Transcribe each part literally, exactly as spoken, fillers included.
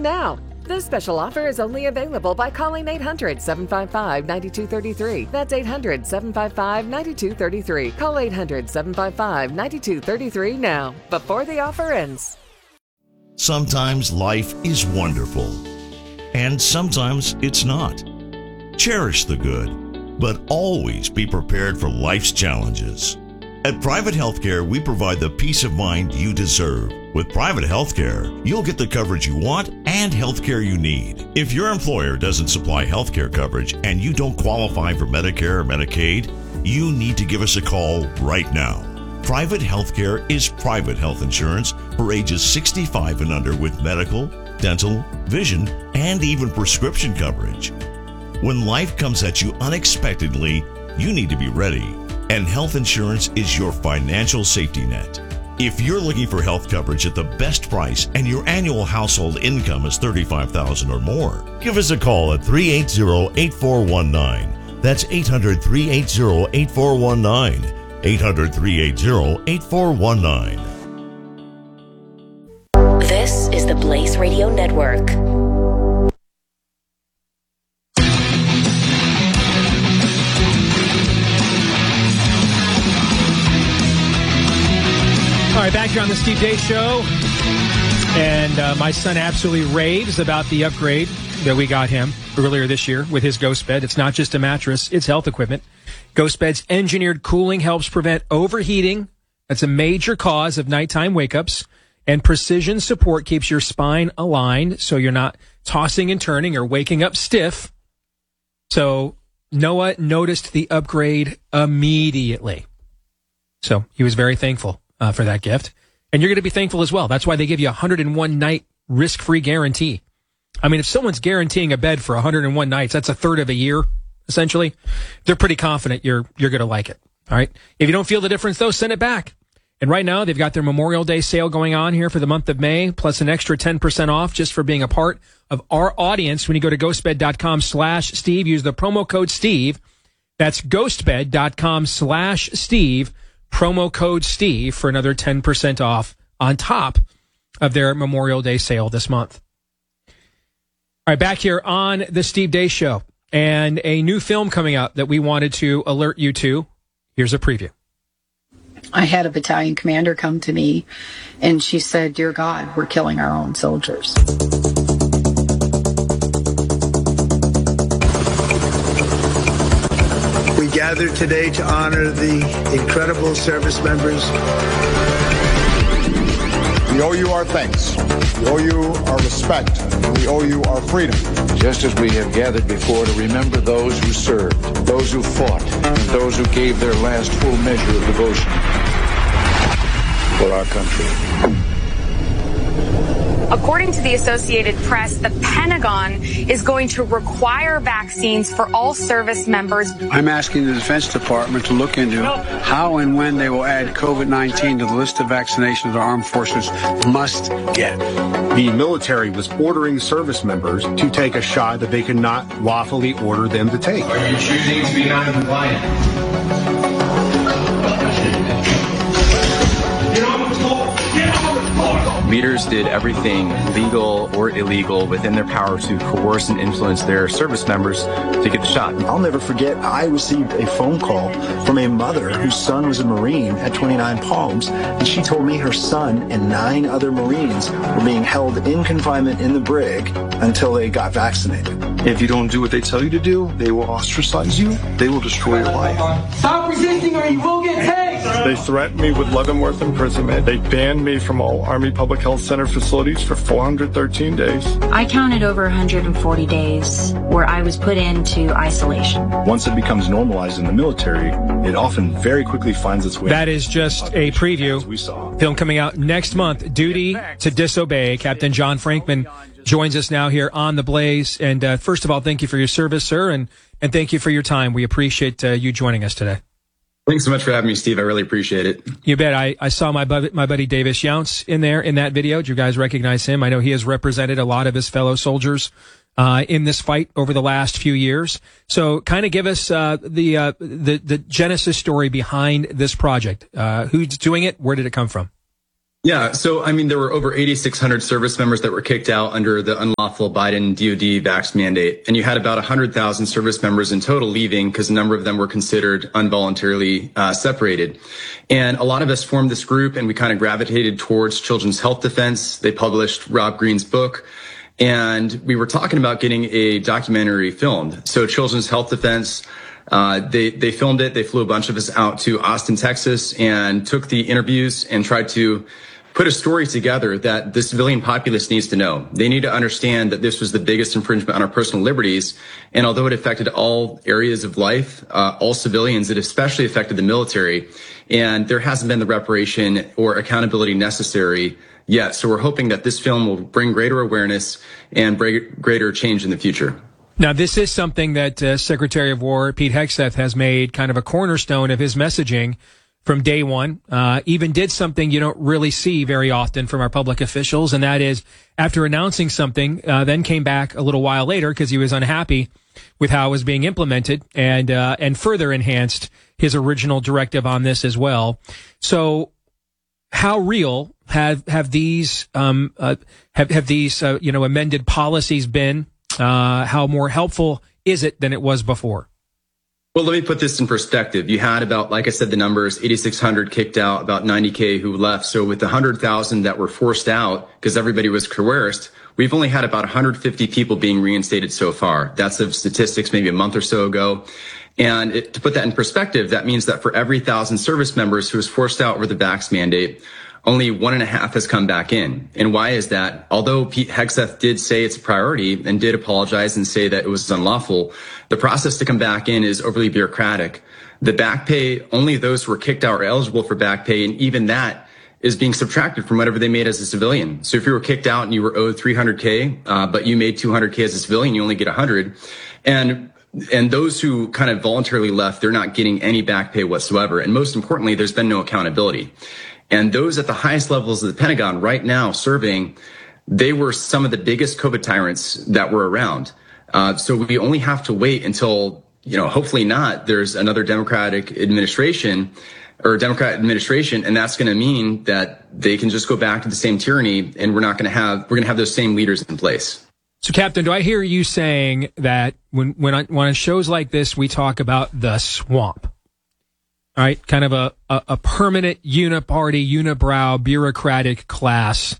now. This special offer is only available by calling eight hundred, seven five five, nine two three three. That's eight hundred, seven five five, nine two three three. Call eight hundred, seven five five, nine two three three now, before the offer ends. Sometimes life is wonderful, and sometimes it's not. Cherish the good, but always be prepared for life's challenges. At Private Healthcare, we provide the peace of mind you deserve. With Private Healthcare, you'll get the coverage you want and healthcare you need. If your employer doesn't supply healthcare coverage and you don't qualify for Medicare or Medicaid, you need to give us a call right now. Private Healthcare is private health insurance for ages sixty-five and under with medical, dental, vision, and even prescription coverage. When life comes at you unexpectedly, you need to be ready. And health insurance is your financial safety net. If you're looking for health coverage at the best price and your annual household income is thirty-five thousand dollars or more, give us a call at three eight zero, eight four one nine. That's eight hundred, three eight zero, eight four one nine. eight hundred, three eight zero, eight four one nine. This is the Blaze Radio Network. All right, back here on the Steve Deace Show, and uh, my son absolutely raves about the upgrade that we got him earlier this year with his Ghost Bed. It's not just a mattress, it's health equipment. Ghost Bed's engineered cooling helps prevent overheating. That's a major cause of nighttime wake-ups. And precision support keeps your spine aligned so you're not tossing and turning or waking up stiff. So Noah noticed the upgrade immediately. So he was very thankful uh, for that gift. And you're going to be thankful as well. That's why they give you a one hundred one night risk-free guarantee. I mean, if someone's guaranteeing a bed for one hundred one nights, that's a third of a year, essentially. They're pretty confident you're you're going to like it. All right. If you don't feel the difference, though, send it back. And right now, they've got their Memorial Day sale going on here for the month of May, plus an extra ten percent off just for being a part of our audience. When you go to ghostbed.com slash Steve, use the promo code Steve. That's ghostbed.com slash Steve, promo code Steve for another ten percent off on top of their Memorial Day sale this month. All right, back here on the Steve Deace Show, and a new film coming out that we wanted to alert you to. Here's a preview. I had a battalion commander come to me, and she said, "Dear God, we're killing our own soldiers." We gathered today to honor the incredible service members. We owe you our thanks. We owe you our respect. And we owe you our freedom. Just as we have gathered before to remember those who served, those who fought, and those who gave their last full measure of devotion for our country. According to the Associated Press, the Pentagon is going to require vaccines for all service members. I'm asking the Defense Department to look into how and when they will add COVID nineteen to the list of vaccinations the armed forces must get. The military was ordering service members to take a shot that they could not lawfully order them to take. Are you choosing to be non-compliant? Leaders did everything legal or illegal within their power to coerce and influence their service members to get the shot. I'll never forget, I received a phone call from a mother whose son was a Marine at twenty-nine Palms, and she told me her son and nine other Marines were being held in confinement in the brig until they got vaccinated. If you don't do what they tell you to do, they will ostracize you. They will destroy your life. Stop resisting or you will get hanged! They threatened me with Leavenworth imprisonment. They banned me from all Army Public Health Center facilities for four hundred thirteen days. I counted over one hundred forty days where I was put into isolation. Once it becomes normalized in the military, it often very quickly finds its way. That is just a preview. We saw. Film coming out next month, Duty to Disobey. Captain John Frankman joins us now here on The Blaze. And uh, first of all, thank you for your service, sir, and, and thank you for your time. We appreciate uh, you joining us today. Thanks so much for having me, Steve. I really appreciate it. You bet. I, I saw my buddy, my buddy Davis Younts in there in that video. Do you guys recognize him? I know he has represented a lot of his fellow soldiers uh, in this fight over the last few years. So kind of give us uh, the, uh, the the genesis story behind this project. Uh, who's doing it? Where did it come from? Yeah, so, I mean, there were over eighty-six hundred service members that were kicked out under the unlawful Biden D O D vax mandate. And you had about one hundred thousand service members in total leaving because a number of them were considered involuntarily uh, separated. And a lot of us formed this group and we kind of gravitated towards Children's Health Defense. They published Rob Green's book. And we were talking about getting a documentary filmed. So Children's Health Defense, Uh, they, they filmed it. They flew a bunch of us out to Austin, Texas, and took the interviews and tried to put a story together that the civilian populace needs to know. They need to understand that this was the biggest infringement on our personal liberties. And although it affected all areas of life, uh, all civilians, it especially affected the military. And there hasn't been the reparation or accountability necessary yet. So we're hoping that this film will bring greater awareness and bring greater change in the future. Now, this is something that uh, Secretary of War Pete Hegseth has made kind of a cornerstone of his messaging from day one. Uh, even did something you don't really see very often from our public officials, and that is after announcing something, uh, then came back a little while later because he was unhappy with how it was being implemented, and uh, and further enhanced his original directive on this as well. So, how real have have these um, uh, have have these uh, you know amended policies been? Uh, how more helpful is it than it was before? Well, let me put this in perspective. You had about, like I said, the numbers, eighty-six hundred kicked out, about ninety K who left. So with the one hundred thousand that were forced out because everybody was coerced, we've only had about one hundred fifty people being reinstated so far. That's of statistics maybe a month or so ago. And it, to put that in perspective, that means that for every thousand service members who was forced out over the vax mandate, only one and a half has come back in. And why is that? Although Pete Hegseth did say it's a priority and did apologize and say that it was unlawful, the process to come back in is overly bureaucratic. The back pay, only those who were kicked out are eligible for back pay, and even that is being subtracted from whatever they made as a civilian. So if you were kicked out and you were owed three hundred K, uh, but you made two hundred K as a civilian, you only get one hundred. And And those who kind of voluntarily left, they're not getting any back pay whatsoever. And most importantly, there's been no accountability. And those at the highest levels of the Pentagon right now serving, they were some of the biggest COVID tyrants that were around. Uh, so we only have to wait until, you know, hopefully not, there's another Democratic administration or Democrat administration, and that's going to mean that they can just go back to the same tyranny, and we're not going to have, we're going to have those same leaders in place. So, Captain, do I hear you saying that when when, I, when on shows like this we talk about the swamp? All right, kind of a, a, a permanent uniparty, unibrow, bureaucratic class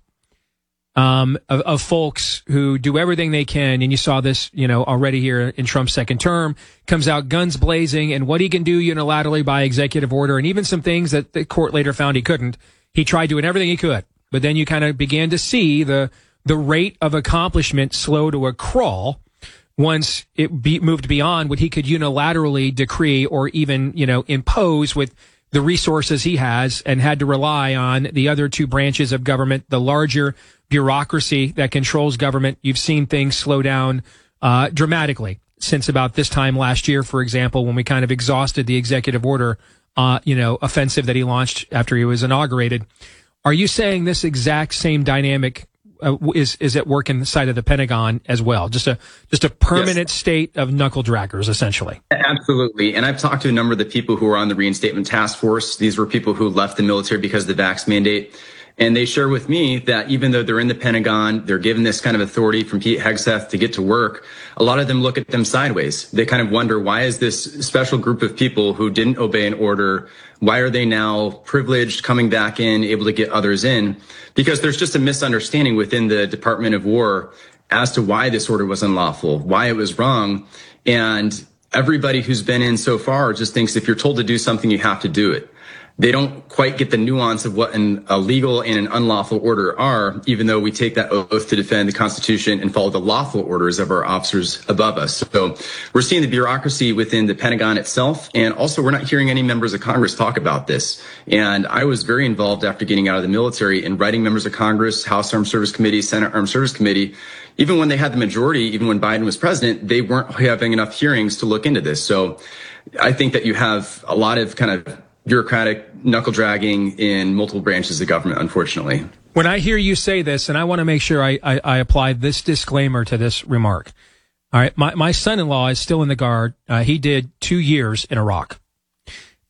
um, of, of folks who do everything they can. And you saw this, you know, already here in Trump's second term, comes out guns blazing, and what he can do unilaterally by executive order, and even some things that the court later found he couldn't. He tried doing everything he could, but then you kind of began to see the the rate of accomplishment slow to a crawl once it be, moved beyond what he could unilaterally decree or even, you know, impose with the resources he has, and had to rely on the other two branches of government, the larger bureaucracy that controls government. You've seen things slow down uh, dramatically since about this time last year, for example, when we kind of exhausted the executive order, uh, you know, offensive that he launched after he was inaugurated. Are you saying this exact same dynamic Uh, is is at work inside of the Pentagon as well? Just a just a permanent yes. state of knuckle draggers, essentially. Absolutely. And I've talked to a number of the people who were on the reinstatement task force. These were people who left the military because of the vax mandate. And they share with me that even though they're in the Pentagon, they're given this kind of authority from Pete Hegseth to get to work, a lot of them look at them sideways. They kind of wonder, why is this special group of people who didn't obey an order, why are they now privileged, coming back in, able to get others in? Because there's just a misunderstanding within the Department of War as to why this order was unlawful, why it was wrong. And everybody who's been in so far just thinks if you're told to do something, you have to do it. They don't quite get the nuance of what an, a legal and an unlawful order are, even though we take that oath to defend the Constitution and follow the lawful orders of our officers above us. So we're seeing the bureaucracy within the Pentagon itself, and also we're not hearing any members of Congress talk about this. And I was very involved after getting out of the military in writing members of Congress, House Armed Service Committee, Senate Armed Service Committee. Even when they had the majority, even when Biden was president, they weren't having enough hearings to look into this. So I think that you have a lot of kind of bureaucratic knuckle dragging in multiple branches of government, unfortunately. When I hear you say this, and I want to make sure I, I, I apply this disclaimer to this remark. All right, my, my son-in-law is still in the Guard. Uh, he did two years in Iraq.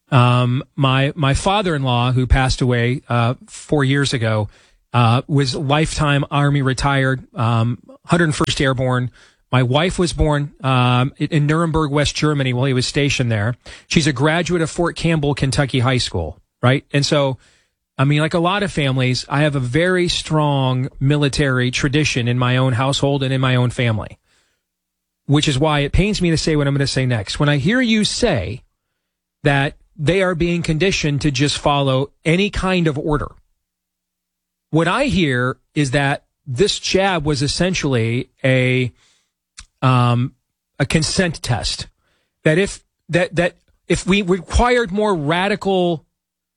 Um, my my father-in-law, who passed away uh, four years ago, uh, was lifetime Army retired, um, one hundred first Airborne. My wife was born um, in Nuremberg, West Germany, while he was stationed there. She's a graduate of Fort Campbell, Kentucky High School, right? And so, I mean, like a lot of families, I have a very strong military tradition in my own household and in my own family, which is why it pains me to say what I'm going to say next. When I hear you say that they are being conditioned to just follow any kind of order, what I hear is that this jab was essentially a um, a consent test. That if that that if we required more radical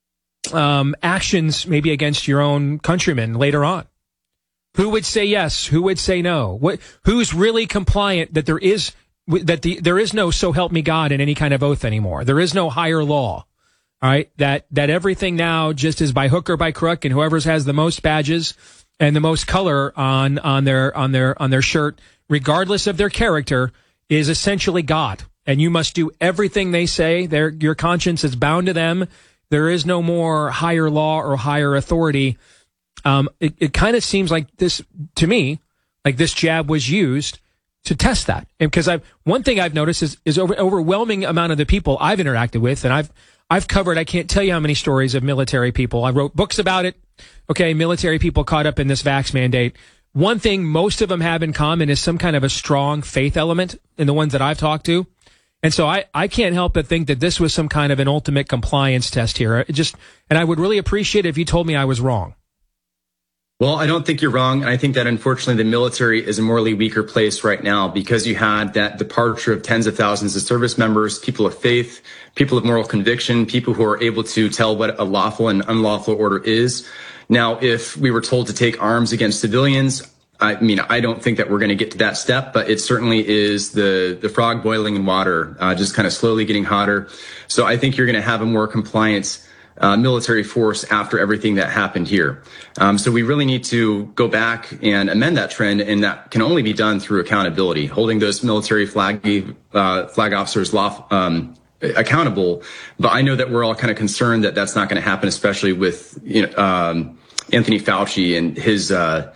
um, actions, maybe against your own countrymen later on, who would say yes? Who would say no? What? Who's really compliant that there is that the there is no "so help me God" in any kind of oath anymore? There is no higher law. All right, that that everything now just is by hook or by crook, and whoever has the most badges and the most color on on their on their on their shirt, regardless of their character, is essentially God. And you must do everything they say. Their your conscience is bound to them. There is no more higher law or higher authority. Um, it it kind of seems like this to me, like this jab was used to test that. And because I've one thing I've noticed is is over, overwhelming amount of the people I've interacted with, and I've I've covered, I can't tell you how many stories of military people. I wrote books about it. Okay, military people caught up in this vax mandate. One thing most of them have in common is some kind of a strong faith element in the ones that I've talked to. And so I, I can't help but think that this was some kind of an ultimate compliance test here. It just, and I would really appreciate it if you told me I was wrong. Well, I don't think you're wrong. I think that unfortunately the military is a morally weaker place right now because you had that departure of tens of thousands of service members, people of faith, people of moral conviction, people who are able to tell what a lawful and unlawful order is. Now, if we were told to take arms against civilians, I mean, I don't think that we're going to get to that step, but it certainly is the, the frog boiling in water, uh, just kind of slowly getting hotter. So I think you're going to have a more compliant Uh, military force after everything that happened here. Um, so we really need to go back and amend that trend, and that can only be done through accountability, holding those military flag uh, flag officers law, um, accountable. But I know that we're all kind of concerned that that's not going to happen, especially with you know um, Anthony Fauci and his uh,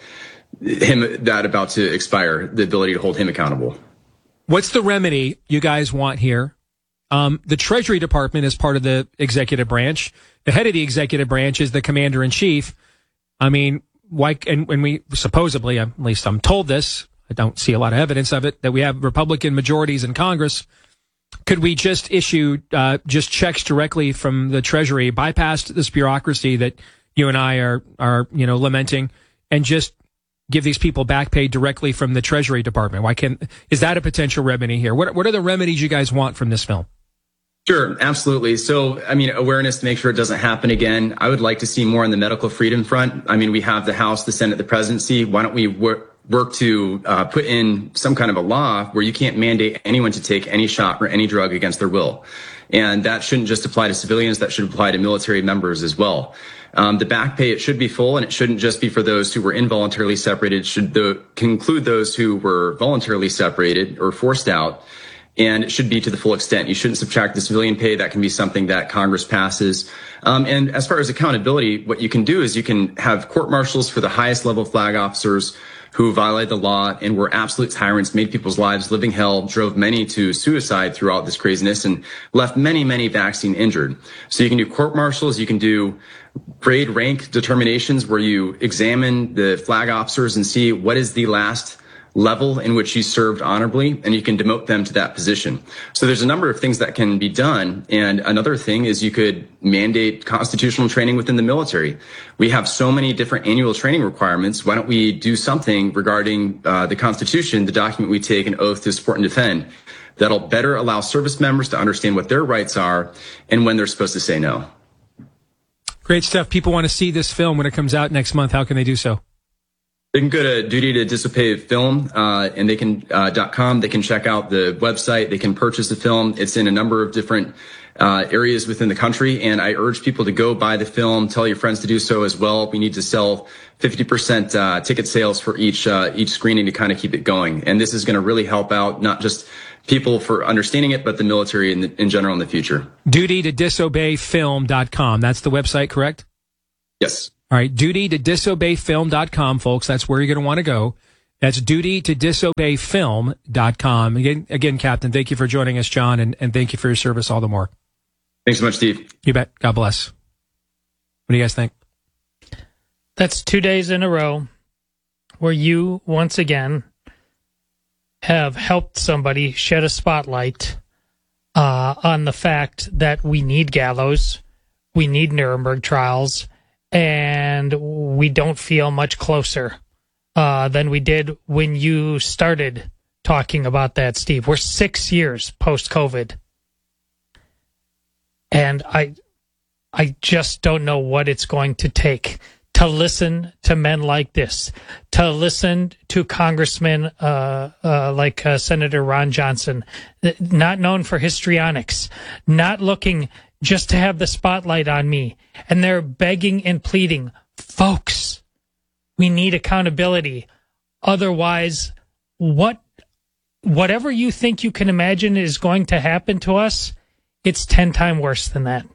him that about to expire, the ability to hold him accountable. What's the remedy you guys want here? Um, the Treasury Department is part of the executive branch. The head of the executive branch is the commander in chief. I mean, why? And when we supposedly, at least I'm told this, I don't see a lot of evidence of it, that we have Republican majorities in Congress. Could we just issue uh, just checks directly from the Treasury, bypass this bureaucracy that you and I are are you know lamenting, and just give these people back pay directly from the Treasury Department? Why can't? Is that a potential remedy here? What What are the remedies you guys want from this film? Sure, absolutely. So, I mean, awareness to make sure it doesn't happen again. I would like to see more on the medical freedom front. I mean, we have the House, the Senate, the presidency. Why don't we work, work to uh, put in some kind of a law where you can't mandate anyone to take any shot or any drug against their will? And that shouldn't just apply to civilians. That should apply to military members as well. Um, the back pay, it should be full, and it shouldn't just be for those who were involuntarily separated. It should the, include those who were voluntarily separated or forced out. And it should be to the full extent. You shouldn't subtract the civilian pay. That can be something that Congress passes. Um, and as far as accountability, what you can do is you can have court martials for the highest level flag officers who violated the law and were absolute tyrants, made people's lives living hell, drove many to suicide throughout this craziness, and left many, many vaccine injured. So you can do court martials. You can do grade rank determinations where you examine the flag officers and see what is the last level in which you served honorably, and you can demote them to that position. So there's a number of things that can be done. And another thing is you could mandate constitutional training within the military. We have so many different annual training requirements. Why don't we do something regarding uh, the Constitution, the document we take an oath to support and defend, that'll better allow service members to understand what their rights are and when they're supposed to say no. Great stuff. People want to see this film when it comes out next month. How can they do so? They can go to Duty to Disobey Film, uh, and they can, uh, .com. They can check out the website. They can purchase the film. It's in a number of different, uh, areas within the country. And I urge people to go buy the film. Tell your friends to do so as well. We need to sell fifty percent, uh, ticket sales for each, uh, each screening to kind of keep it going. And this is going to really help out not just people for understanding it, but the military in, the, in general in the future. duty to disobey film dot com. That's the website, correct? Yes. All right, duty to disobey film dot com, folks. That's where you're going to want to go. That's duty to disobey film dot com. Again, again, Captain, thank you for joining us, John, and, and thank you for your service all the more. Thanks so much, Steve. You bet. God bless. What do you guys think? That's two days in a row where you, once again, have helped somebody shed a spotlight uh, on the fact that we need gallows, we need Nuremberg trials, and we don't feel much closer uh, than we did when you started talking about that, Steve. We're six years post-COVID. And I, I just don't know what it's going to take to listen to men like this, to listen to congressmen uh, uh, like uh, Senator Ron Johnson, not known for histrionics, not looking just to have the spotlight on me. And they're begging and pleading, folks, we need accountability. Otherwise, what, whatever you think you can imagine is going to happen to us, it's ten times worse than that.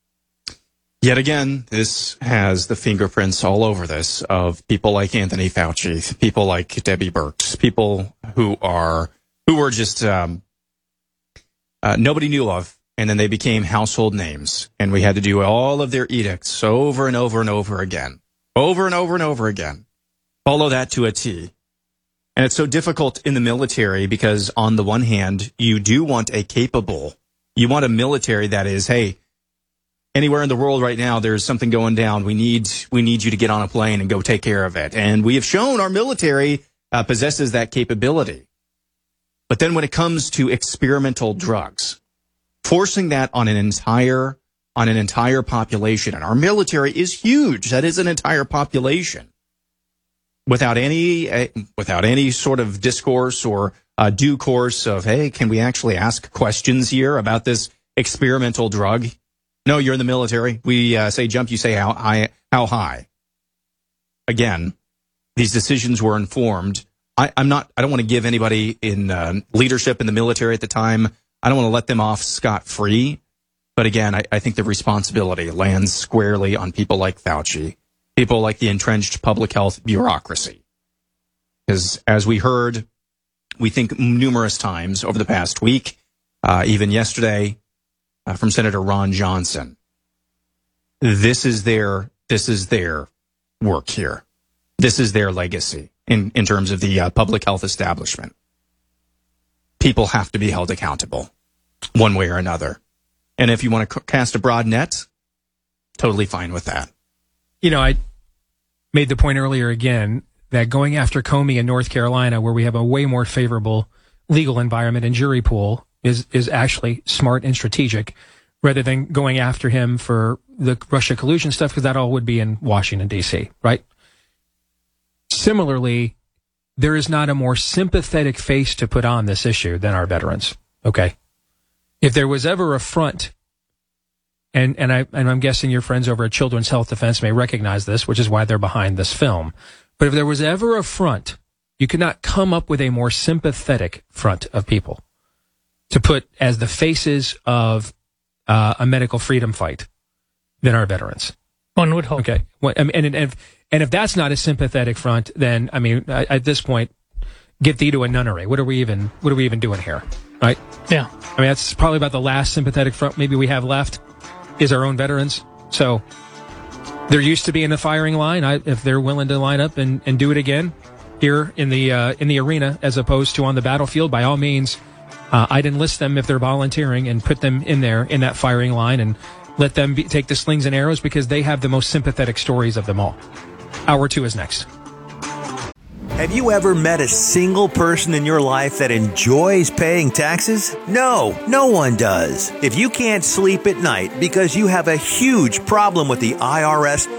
Yet again, this has the fingerprints all over this of people like Anthony Fauci, people like Debbie Birx, people who are who were just um, uh, nobody knew of, and then they became household names, and we had to do all of their edicts over and over and over again, over and over and over again. Follow that to a T. And it's so difficult in the military because on the one hand, you do want a capable, you want a military that is, hey, anywhere in the world right now, there's something going down. We need we need you to get on a plane and go take care of it. And we have shown our military uh, possesses that capability. But then when it comes to experimental drugs, forcing that on an entire on an entire population, and our military is huge. That is an entire population. Without any uh, without any sort of discourse or uh, due course of, hey, can we actually ask questions here about this experimental drug? No, you're in the military. We uh, say jump, you say how high. How high? Again, these decisions were informed. I, I'm not. I don't want to give anybody in uh, leadership in the military at the time. I don't want to let them off scot-free. But again, I, I think the responsibility lands squarely on people like Fauci, people like the entrenched public health bureaucracy. Because as we heard, we think numerous times over the past week, uh, even yesterday, Uh, from Senator Ron Johnson. This is their this is their work here. This is their legacy in, in terms of the uh, public health establishment. People have to be held accountable one way or another. And if you want to cast a broad net, totally fine with that. You know, I made the point earlier again that going after Comey in North Carolina, where we have a way more favorable legal environment and jury pool, is is actually smart and strategic, rather than going after him for the Russia collusion stuff, because that all would be in Washington, D C, right? Similarly, there is not a more sympathetic face to put on this issue than our veterans, okay? If there was ever a front, and, and, I, and I'm guessing your friends over at Children's Health Defense may recognize this, which is why they're behind this film, but if there was ever a front, you could not come up with a more sympathetic front of people to put as the faces of uh, a medical freedom fight than our veterans. One would hope. Okay. Well, and, and, and, if, and if that's not a sympathetic front, then, I mean, at this point, get thee to a nunnery. What are we even, what are we even doing here? Right? Yeah. I mean, that's probably about the last sympathetic front maybe we have left is our own veterans. So they're used to being in the firing line. I, if they're willing to line up and, and do it again here in the, uh, in the arena, as opposed to on the battlefield, by all means, Uh, I'd enlist them if they're volunteering and put them in there in that firing line and let them be, take the slings and arrows, because they have the most sympathetic stories of them all. Hour two is next. Have you ever met a single person in your life that enjoys paying taxes? No, no one does. If you can't sleep at night because you have a huge problem with the I R S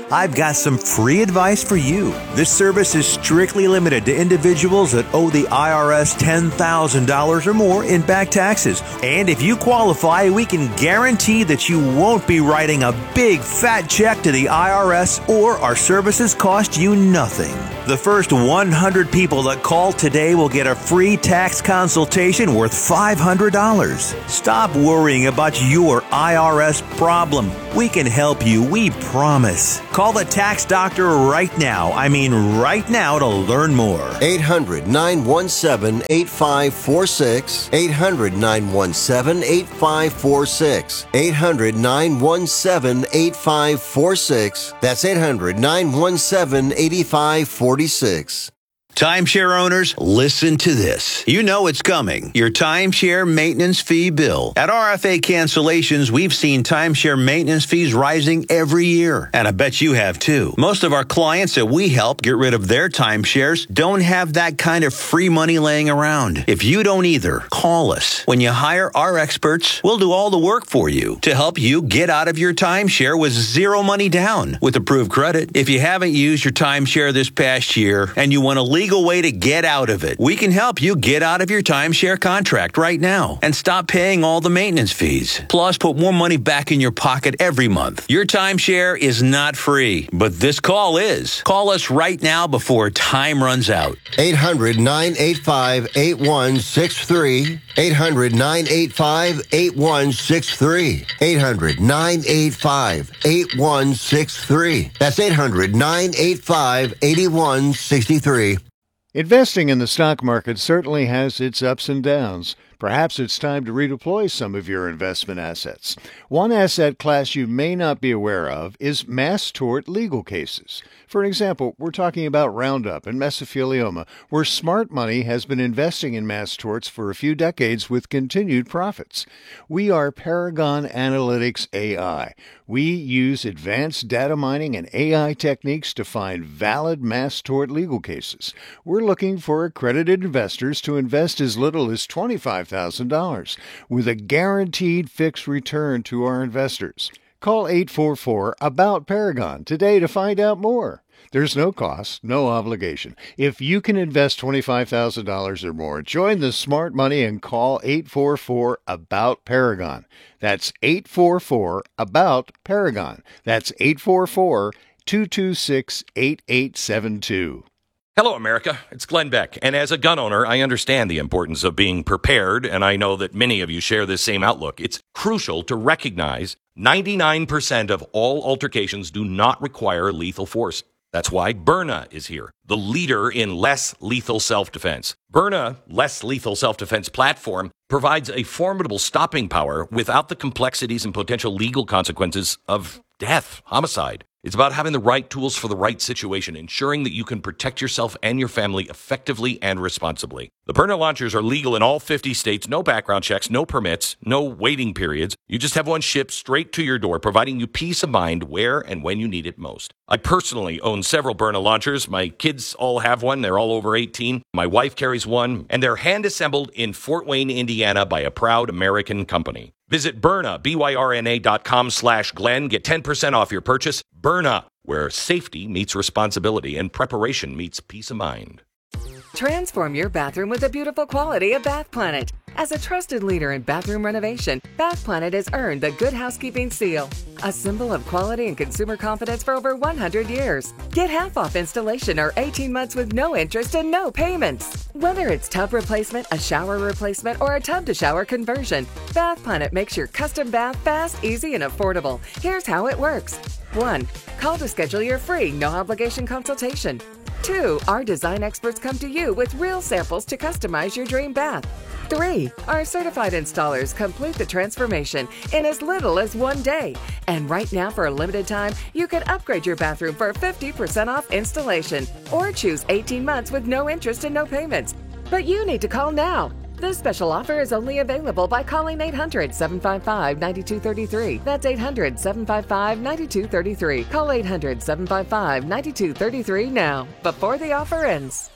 I've got some free advice for you. This service is strictly limited to individuals that owe the I R S ten thousand dollars or more in back taxes. And if you qualify, we can guarantee that you won't be writing a big fat check to the I R S, or our services cost you nothing. The first one hundred people that call today will get a free tax consultation worth five hundred dollars. Stop worrying about your I R S problem. We can help you, we promise. Call the tax doctor right now. I mean right now to learn more. eight hundred, nine one seven, eight five four six. eight hundred, nine one seven, eight five four six. eight hundred, nine one seven, eight five four six. That's eight hundred, nine one seven, eight five four six. Timeshare owners, listen to this. You know it's coming. Your timeshare maintenance fee bill. At R F A Cancellations, we've seen timeshare maintenance fees rising every year. And I bet you have too. Most of our clients that we help get rid of their timeshares don't have that kind of free money laying around. If you don't either, call us. When you hire our experts, we'll do all the work for you to help you get out of your timeshare with zero money down with approved credit. If you haven't used your timeshare this past year and you want to leave legal way to get out of it. We can help you get out of your timeshare contract right now and stop paying all the maintenance fees. Plus, put more money back in your pocket every month. Your timeshare is not free, but this call is. Call us right now before time runs out. eight hundred, nine eight five, eight one six three. eight hundred, nine eight five, eight one six three. eight hundred, nine eight five, eight one six three. That's eight hundred, nine eight five, eight one six three. Investing in the stock market certainly has its ups and downs. Perhaps it's time to redeploy some of your investment assets. One asset class you may not be aware of is mass tort legal cases. For example, we're talking about Roundup and mesothelioma, where smart money has been investing in mass torts for a few decades with continued profits. We are Paragon Analytics A I. We use advanced data mining and A I techniques to find valid mass tort legal cases. We're looking for accredited investors to invest as little as twenty-five thousand dollars with a guaranteed fixed return to our investors. Call eight four four, A B O U T, Paragon today to find out more. There's no cost, no obligation. If you can invest twenty-five thousand dollars or more, join the smart money and call eight four four, A B O U T, Paragon. That's eight four four, A B O U T, Paragon. That's eight four four, two two six, eight eight seven two. Hello, America. It's Glenn Beck. And as a gun owner, I understand the importance of being prepared, and I know that many of you share this same outlook. It's crucial to recognize ninety-nine percent of all altercations do not require lethal force. That's why Byrna is here, the leader in less lethal self-defense. Byrna, less lethal self-defense platform, provides a formidable stopping power without the complexities and potential legal consequences of death, homicide. It's about having the right tools for the right situation, ensuring that you can protect yourself and your family effectively and responsibly. The Byrna launchers are legal in all fifty states, no background checks, no permits, no waiting periods. You just have one shipped straight to your door, providing you peace of mind where and when you need it most. I personally own several Byrna launchers. My kids all have one. They're all over eighteen. My wife carries one, and they're hand-assembled in Fort Wayne, Indiana by a proud American company. Visit Byrna, B Y R N A dot com slash Glenn. Get ten percent off your purchase. Byrna, where safety meets responsibility and preparation meets peace of mind. Transform your bathroom with the beautiful quality of Bath Planet. As a trusted leader in bathroom renovation, Bath Planet has earned the Good Housekeeping seal, a symbol of quality and consumer confidence for over one hundred years. Get half off installation or eighteen months with no interest and no payments. Whether it's tub replacement, a shower replacement, or a tub-to-shower conversion, Bath Planet makes your custom bath fast, easy, and affordable. Here's how it works. one. Call to schedule your free, no-obligation consultation. two. Our design experts come to you with real samples to customize your dream bath. three. Our certified installers complete the transformation in as little as one day. And right now, for a limited time, you can upgrade your bathroom for fifty percent off installation or choose eighteen months with no interest and no payments. But you need to call now. This special offer is only available by calling eight hundred, seven five five, nine two three three. That's eight hundred, seven five five, nine two three three. Call eight hundred, seven five five, nine two three three now, before the offer ends.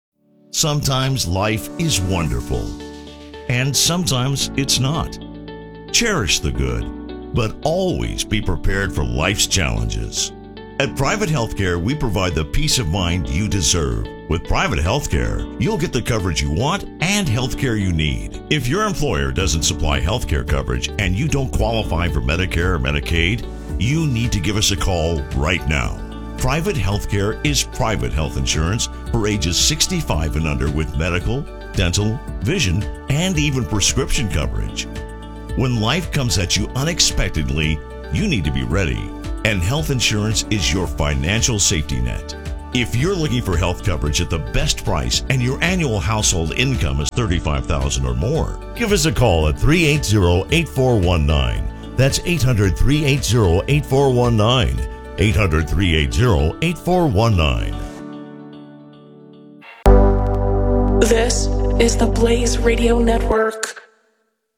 Sometimes life is wonderful, and sometimes it's not. Cherish the good, but always be prepared for life's challenges. At Private Healthcare, we provide the peace of mind you deserve. With Private Healthcare, you'll get the coverage you want and healthcare you need. If your employer doesn't supply healthcare coverage and you don't qualify for Medicare or Medicaid, you need to give us a call right now. Private Healthcare is private health insurance for ages sixty-five and under with medical, dental, vision, and even prescription coverage. When life comes at you unexpectedly, you need to be ready. And health insurance is your financial safety net. If you're looking for health coverage at the best price and your annual household income is thirty-five thousand dollars or more, give us a call at three eight zero, eight four one nine. That's eight hundred, three eight zero, eight four one nine. eight hundred, three eight zero, eight four one nine. This is the Blaze Radio Network.